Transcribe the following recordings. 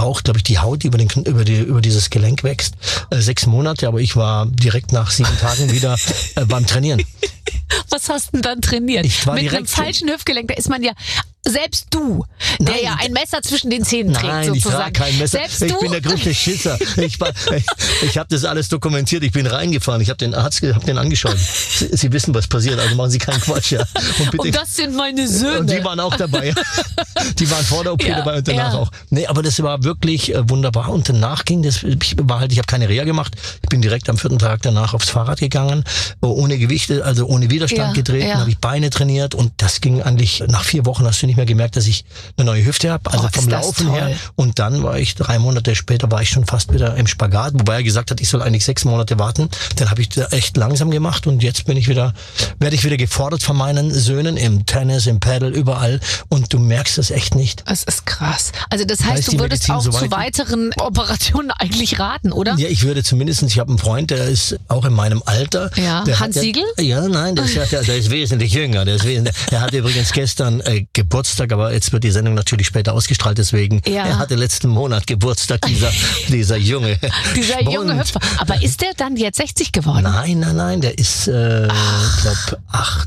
braucht, glaube ich, die Haut, die über dieses Gelenk wächst. 6 Monate, aber ich war direkt nach 7 Tagen wieder beim Trainieren. Was hast du denn dann trainiert? Ich war Mit direkt einem falschen Hüftgelenk, da ist man ja, selbst du, der ja ein Messer zwischen den Zähnen trägt, Nein, sozusagen. ich trage kein Messer. Selbst ich du? bin der größte Schisser. Ich habe das alles dokumentiert. Ich bin reingefahren. Ich habe den Arzt angeschaut. Sie wissen, was passiert, also machen Sie keinen Quatsch. Ja. Und das sind meine Söhne. Und die waren auch dabei. Die waren vor der OP dabei und danach auch. Nee, aber das war wirklich wunderbar. Und danach ging das, ich habe keine Reha gemacht. Ich bin direkt am 4. Tag danach aufs Fahrrad gegangen, ohne Gewichte, also ohne Widerstand getreten, habe ich Beine trainiert und das ging eigentlich, nach 4 Wochen hast du nicht mehr gemerkt, dass ich eine neue Hüfte habe, also vom Laufen her. Und dann war ich 3 Monate später, war ich schon fast wieder im Spagat, wobei er gesagt hat, ich soll eigentlich 6 Monate warten. Dann habe ich das echt langsam gemacht und jetzt werde ich wieder gefordert von meinen Söhnen im Tennis, im Paddle, überall und du merkst es echt nicht. Das ist krass. Also das heißt, du würdest auch zu weiteren Operationen eigentlich raten, oder? Ja, ich würde zumindest, ich habe einen Freund, der ist auch in meinem Alter. Ja, Hans Siegel? Ja, nein, der ist wesentlich jünger. Der hatte übrigens gestern Geburtstag, aber jetzt wird die Sendung natürlich später ausgestrahlt, deswegen. Ja. Er hatte letzten Monat Geburtstag, dieser junge junge Hüpfer. Aber ist der dann jetzt 60 geworden? Nein, der ist, glaube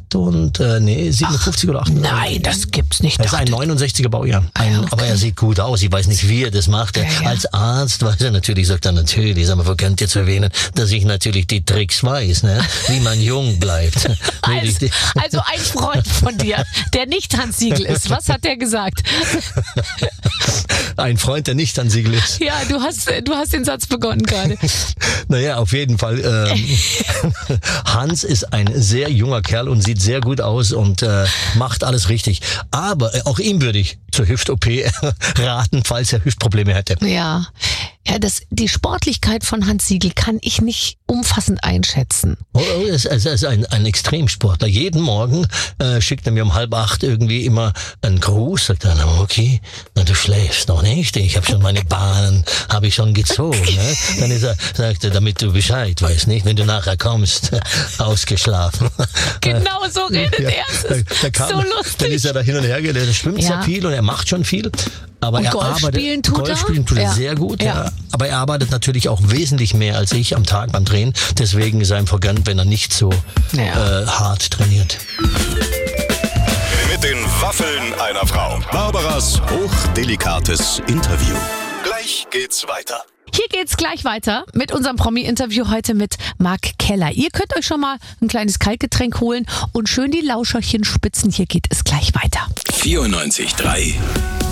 57 oder 58. Nein, das gibt's nicht. Er ist ein 69er Baujahr. Aber er sieht gut aus. Ich weiß nicht, wie er das macht. Als Arzt weiß er natürlich, sagt er natürlich, sag mal, verkönnt ihr zu erwähnen, dass ich natürlich die Tricks weiß, ne? Wie man jung bleibt. Also ein Freund von dir, der nicht Hans Siegel ist, was hat der gesagt? Ein Freund, der nicht Hans Siegel ist. Ja, du hast den Satz begonnen gerade. Naja, auf jeden Fall. Hans ist ein sehr junger Kerl und sieht sehr gut aus und macht alles richtig. Aber auch ihm würde ich zur Hüft-OP raten, falls er Hüftprobleme hätte. Ja, die Sportlichkeit von Hans Siegel kann ich nicht umfassend einschätzen. Er ist ein Extremsportler. Jeden Morgen schickt er mir um 7:30 irgendwie immer einen Gruß, sagt er, okay, du schläfst noch nicht, ich habe schon meine Bahnen, habe ich schon gezogen. Ne? Dann sagt er, damit du Bescheid weißt, nicht, wenn du nachher kommst, ausgeschlafen. Genau so redet er. So lustig. Dann ist er da hin und her, der schwimmt sehr viel und er macht schon viel. Aber und Golf spielen tut er sehr gut, ja. Aber er arbeitet natürlich auch wesentlich mehr als ich am Tag beim Drehen. Deswegen ist er ihm vergönnt, wenn er nicht so hart trainiert. Mit den Waffeln einer Frau. Barbaras hochdelikates Interview. Gleich geht's weiter. Hier geht's gleich weiter mit unserem Promi-Interview heute mit Mark Keller. Ihr könnt euch schon mal ein kleines Kaltgetränk holen und schön die Lauscherchen spitzen. Hier geht es gleich weiter. 94.3